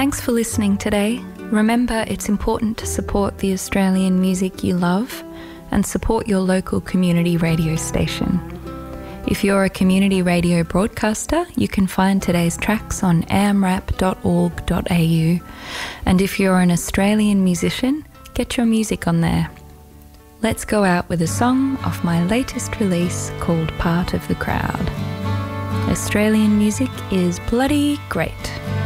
Thanks for listening today. Remember, it's important to support the Australian music you love and support your local community radio station. If you're a community radio broadcaster, you can find today's tracks on amrap.org.au. And if you're an Australian musician, get your music on there. Let's go out with a song off my latest release called Part of the Crowd. Australian music is bloody great.